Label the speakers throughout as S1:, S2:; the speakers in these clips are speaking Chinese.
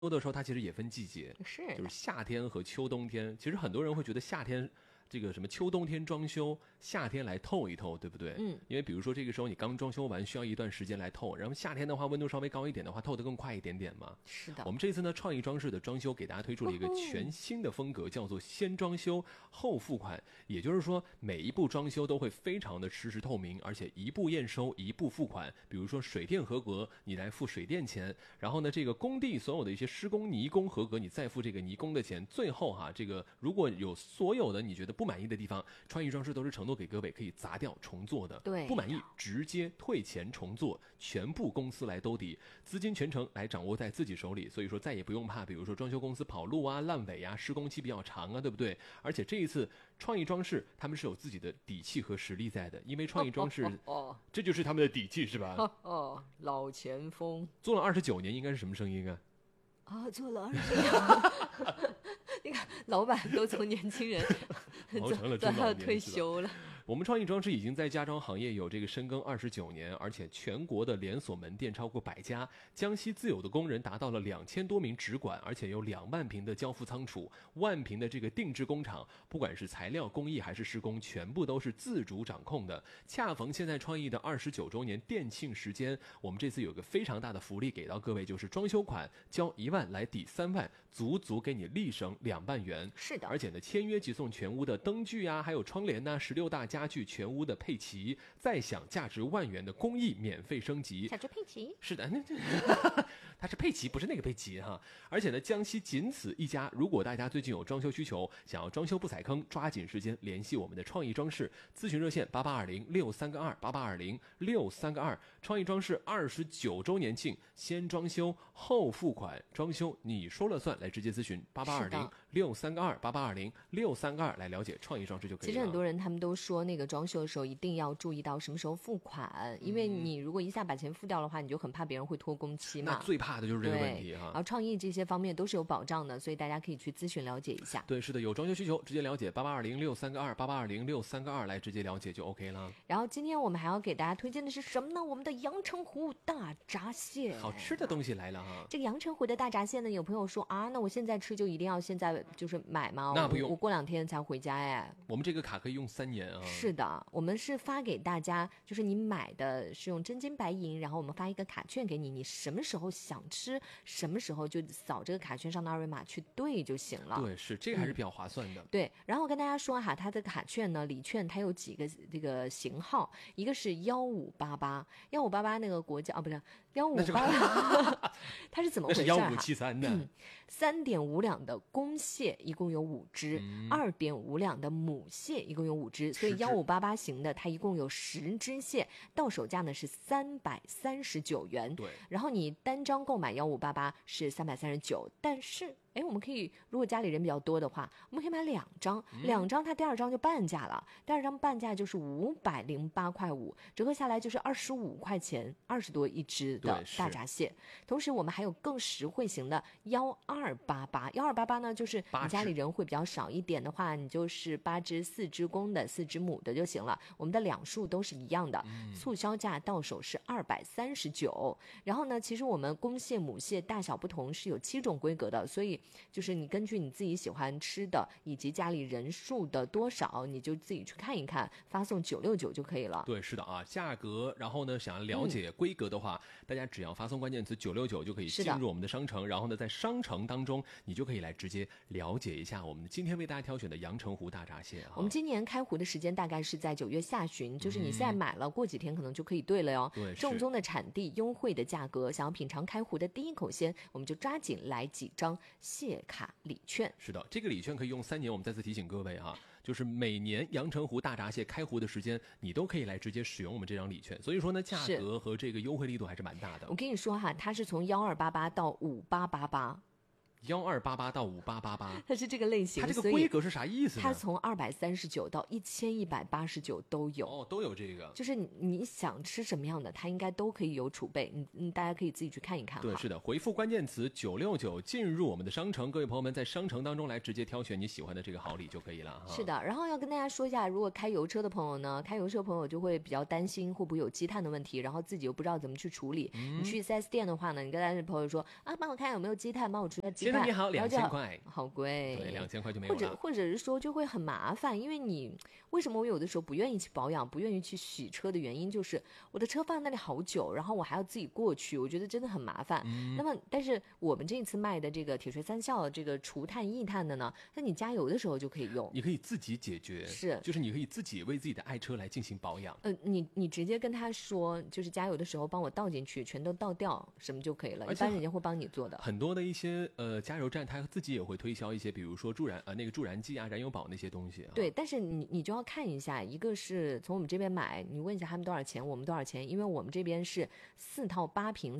S1: 多的时候它其实也分季节，就是夏天和秋冬天。其实很多人会觉得夏天这个什么秋冬天装修，夏天来透一透，对不对？因为比如说这个时候你刚装修完，需要一段时间来透，然后夏天的话温度稍微高一点的话，透得更快一点点嘛。
S2: 是的。
S1: 我们这次呢，创意装饰的装修给大家推出了一个全新的风格，叫做先装修后付款。也就是说，每一步装修都会非常的实时透明，而且一步验收，一步付款。比如说水电合格，你来付水电钱，然后呢，这个工地所有的一些施工泥工合格，你再付这个泥工的钱。最后这个如果有所有的你觉得不满意的地方，创意装饰都是承诺给各位可以砸掉重做的。
S2: 对，
S1: 不满意直接退钱重做，全部公司来兜底，资金全程来掌握在自己手里。所以说再也不用怕，比如说装修公司跑路烂尾施工期比较长对不对？而且这一次创意装饰他们是有自己的底气和实力在的，因为创意装饰这就是他们的底气，是吧？
S2: 老前锋
S1: 做了29年，应该是什么声音
S2: 做了29年。那个老板都从年轻人都要退休了。
S1: 我们创意装饰已经在家装行业有这个深耕29年，而且全国的连锁门店超过100家，江西自有的工人达到了2000多名直管，而且有2万平的交付仓储，1万平的这个定制工厂，不管是材料工艺还是施工，全部都是自主掌控的。恰逢现在创意的29周年店庆时间，我们这次有个非常大的福利给到各位，就是装修款交1万来抵3万，足足给你立省2万元。
S2: 是的，
S1: 而且呢，签约即送全屋的灯具还有窗帘16大家具全屋的配齐，再享价值1万元的工艺免费升级。
S2: 小猪佩奇
S1: 是的，它是佩奇，不是那个佩奇而且呢，江西仅此一家。如果大家最近有装修需求，想要装修不踩坑，抓紧时间联系我们的创意装饰咨询热线8820632288206322。创意装饰29周年庆，先装修后付款，装修你说了算，来直接咨询8820632288206322来了解创意装饰就可以了。
S2: 其实很多人他们都说那个装修的时候一定要注意到什么时候付款，因为你如果一下把钱付掉的话，你就很怕别人会拖工期嘛。
S1: 那最怕的就是这个问题
S2: 然后创意这些方面都是有保障的，所以大家可以去咨询了解一下。
S1: 对，是的，有装修需求直接了解8820632288206322来直接了解就 OK 了。
S2: 然后今天我们还要给大家推荐的是什么呢？我们的阳澄湖大闸蟹，
S1: 好吃的东西来了
S2: 这个阳澄湖的大闸蟹呢，有朋友说那我现在吃就一定要现在就是买吗？
S1: 那不用，
S2: 我过2天才回家
S1: 我们这个卡可以用3年
S2: 是的，我们是发给大家，就是你买的是用真金白银，然后我们发一个卡券给你，你什么时候想吃，什么时候就扫这个卡券上的2维码去兑就行了。
S1: 对，是这个还是比较划算的。
S2: 对，然后我跟大家说它的卡券呢，礼券它有几个这个型号，一个是1588那个国家不是1588，它是怎么回事
S1: 那是1573的。
S2: 3.5两的公蟹一共有5只，2.5两的母蟹一共有5只，所以1588型的它一共有10只蟹，到手价呢是339元。
S1: 对，
S2: 然后你单张购买1588是339，但是我们可以，如果家里人比较多的话，我们可以买2张，2张它第2张就半价了，第2张半价就是508块5，折合下来就是25块钱，20多一只的大闸蟹。同时我们还有更实惠型的1288呢，就是你家里人会比较少一点的话，你就是8只4只公的4只母的就行了，我们的两数都是一样的，促销价到手是239。然后呢，其实我们公蟹母蟹大小不同，是有7种规格的，所以就是你根据你自己喜欢吃的以及家里人数的多少，你就自己去看一看，发送969就可以了。
S1: 对，是的价格，然后呢，想要了解规格的话，大家只要发送关键词969就可以进入我们的商城，然后呢，在商城当中你就可以来直接了解一下我们今天为大家挑选的阳澄湖大闸蟹
S2: 我们今年开湖的时间大概是在9月下旬，就是你现在买了，过几天可能就可以兑了哟。
S1: 对，
S2: 正宗的产地，优惠的价格，想要品尝开湖的第一口鲜，我们就抓紧来几张蟹卡礼券。
S1: 是的，这个礼券可以用3年，我们再次提醒各位就是每年阳澄湖大闸蟹开湖的时间，你都可以来直接使用我们这张礼券，所以说呢，价格和这个优惠力度还是蛮大的。
S2: 我跟你说它是从1288到5888。
S1: 1288到5888，
S2: 它是这个类型，
S1: 它这个
S2: 所以
S1: 规格是啥意思呢？
S2: 它从239到1189都有。
S1: 哦，都有这个。
S2: 就是你想吃什么样的，它应该都可以有储备。大家可以自己去看一看。
S1: 对，是的，回复关键词969进入我们的商城，各位朋友们在商城当中来直接挑选你喜欢的这个好礼就可以了哈。
S2: 是的，然后要跟大家说一下，如果开油车的朋友呢，开油车朋友就会比较担心会不会有积碳的问题，然后自己又不知道怎么去处理。你去 4S 店的话呢，你跟他的朋友说啊，帮我看有没有积碳，帮我除下积碳。
S1: 先生你好，2000块，
S2: 好贵。
S1: 对，2000块就没有了。
S2: 或者是说就会很麻烦，因为你为什么我有的时候不愿意去保养，不愿意去洗车的原因就是我的车放在那里好久，然后我还要自己过去，我觉得真的很麻烦。那么但是我们这一次卖的这个铁锤三效这个除碳液碳的呢，那你加油的时候就可以用，
S1: 你可以自己解决，就是你可以自己为自己的爱车来进行保养。
S2: 你直接跟他说，就是加油的时候帮我倒进去，全都倒掉什么就可以了，一般人家会帮你做的。
S1: 很多的一些加油站，他自己也会推销一些，比如说助燃剂啊、燃油宝那些东西啊。
S2: 对，但是你就要看一下，一个是从我们这边买，你问一下他们多少钱，我们多少钱，因为我们这边是4套8瓶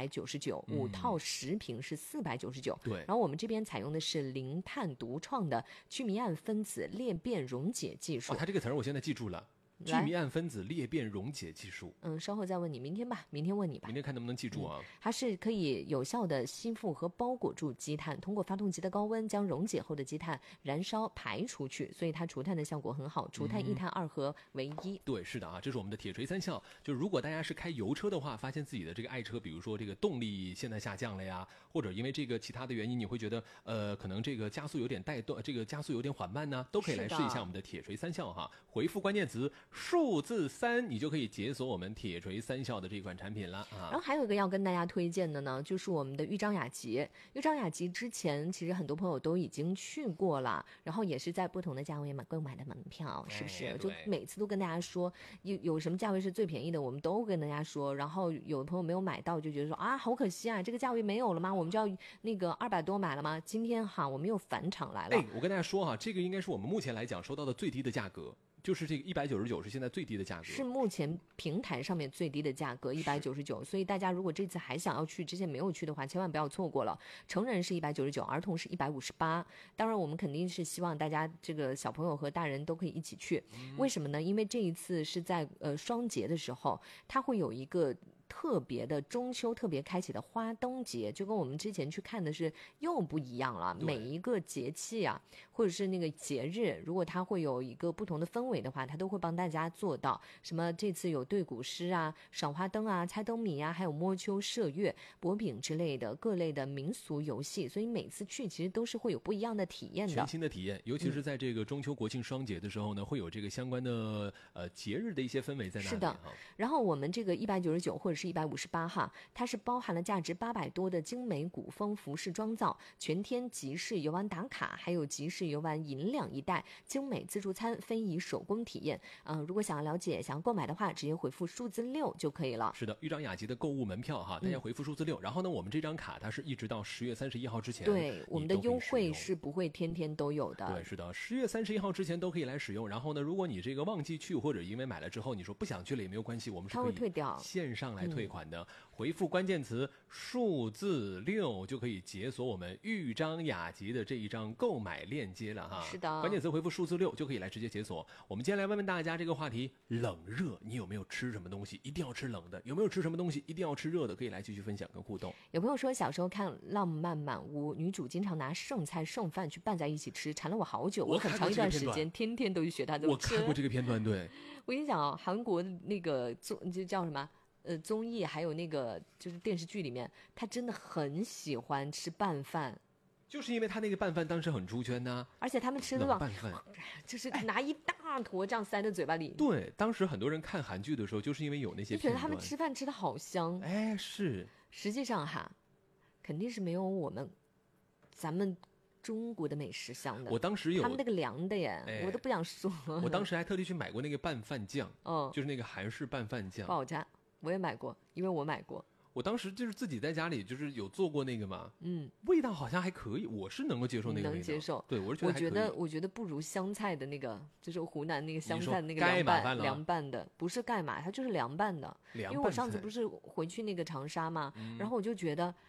S2: 399，5套10瓶是499。
S1: 对，
S2: 然后我们这边采用的是零碳独创的聚醚胺分子裂变溶解技术。
S1: 它这个词儿我现在记住了。聚醚胺分子裂变溶解技术。
S2: 稍后再问你，明天吧，明天问你吧，
S1: 明天看能不能记住啊。
S2: 它是可以有效的吸附和包裹住积碳，通过发动机的高温将溶解后的积碳燃烧排出去，所以它除碳的效果很好，除碳一碳二合为一。
S1: 对，是的啊，这是我们的铁锤三效。就如果大家是开油车的话，发现自己的这个爱车，比如说这个动力现在下降了呀，或者因为这个其他的原因，你会觉得可能这个加速有点带动，这个加速有点缓慢呢，都可以来试一下我们的铁锤三效哈。回复关键词数字3，你就可以解锁我们铁锤三效的这款产品了啊。
S2: 然后还有一个要跟大家推荐的呢，就是我们的豫章雅集。豫章雅集之前其实很多朋友都已经去过了，然后也是在不同的价位购买的门票，是不是？就每次都跟大家说有什么价位是最便宜的，我们都跟大家说。然后有的朋友没有买到，就觉得说啊，好可惜啊，这个价位没有了吗？我们就要那个200多买了吗？今天哈，我们又返场来了。
S1: 我跟大家说哈，这个应该是我们目前来讲收到的最低的价格。就是这个199是现在最低的价格，
S2: 是目前平台上面最低的价格199，所以大家如果这次还想要去，之前没有去的话，千万不要错过了。成人是199，儿童是158。当然，我们肯定是希望大家这个小朋友和大人都可以一起去。为什么呢？因为这一次是在双节的时候，它会有一个特别的中秋特别开启的花灯节，就跟我们之前去看的是又不一样了。每一个节气啊，或者是那个节日，如果它会有一个不同的氛围的话，它都会帮大家做到。什么这次有对古诗啊、赏花灯啊、猜灯谜啊，还有摸秋射月、博饼之类的各类的民俗游戏，所以每次去其实都是会有不一样的体验的，
S1: 全新的体验。尤其是在这个中秋国庆双节的时候呢，会有这个相关的节日的一些氛围在那里。
S2: 是的，然后我们这个199或者是158哈，它是包含了价值800多的精美古风服饰妆造、全天集市游玩打卡，还有集市游玩银两一袋、精美自助餐、非遗手工体验。如果想要了解、想要购买的话，直接回复数字6就可以了。
S1: 是的，豫章雅集的购物门票哈，大家回复数字6。然后呢，我们这张卡它是一直到10月31号之前，
S2: 对，我们的优惠是不会天天都有的。
S1: 对，是的，10月31号之前都可以来使用。然后呢，如果你这个忘记去，或者因为买了之后你说不想去了也没有关系，我们是可以
S2: 退掉，
S1: 线上来退款的。回复关键词数字6就可以解锁我们豫章雅集的这一张购买链接了哈。
S2: 是的，
S1: 关键词回复数字6就可以来直接解锁。我们今天来问问大家这个话题：冷热，你有没有吃什么东西一定要吃冷的？有没有吃什么东西一定要吃热的？可以来继续分享跟互动。
S2: 有朋友说小时候看《浪漫满屋》，女主经常拿剩菜剩饭去拌在一起吃，馋了我好久。我很长一段时间天天都去学她怎么吃。
S1: 我看过这个片段，对。
S2: 我跟你讲韩国的那个就叫什么？综艺还有那个就是电视剧里面，他真的很喜欢吃拌饭，
S1: 就是因为他那个拌饭当时很出圈呐，
S2: 而且他们吃的
S1: 拌饭
S2: 就是拿一大坨这样塞在嘴巴里。
S1: 对，当时很多人看韩剧的时候，就是因为有那些片段，
S2: 就觉得他们吃饭吃的好香。
S1: 是。
S2: 实际上哈，肯定是没有咱们中国的美食香的。
S1: 我当时有
S2: 他们那个凉的耶，我都不想说。
S1: 我当时还特地去买过那个拌饭酱，就是那个韩式拌饭酱，
S2: 不好蘸。我也买过，因为我买过。
S1: 我当时就是自己在家里就是有做过那个嘛，味道好像还可以，我是能够接受那个味道。
S2: 能接受，
S1: 对，我是觉得还可以。
S2: 我觉得不如香菜的那个，就是湖南那个香菜那个凉拌的，不是盖码，它就是凉拌的。因为我上次不是回去那个长沙嘛，然后我就觉得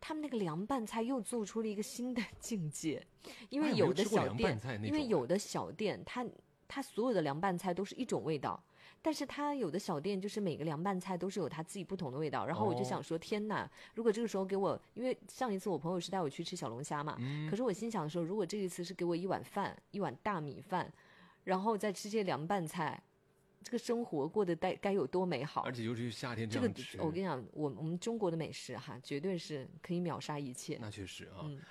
S2: 他们那个凉拌菜又做出了一个新的境界，因为
S1: 哎
S2: 有的小
S1: 我没有吃过凉拌
S2: 店，
S1: 菜那种
S2: 因为有的小店它所有的凉拌菜都是一种味道。但是它有的小店就是每个凉拌菜都是有它自己不同的味道，然后我就想说，天哪！如果这个时候给我，因为上一次我朋友是带我去吃小龙虾嘛，可是我心想说，如果这一次是给我一碗饭，一碗大米饭，然后再吃这些凉拌菜，这个生活过得该有多美好！
S1: 而且尤其是夏天
S2: 这个
S1: 样吃，
S2: 我跟你讲，我们中国的美食哈，绝对是可以秒杀一切。
S1: 那确实啊。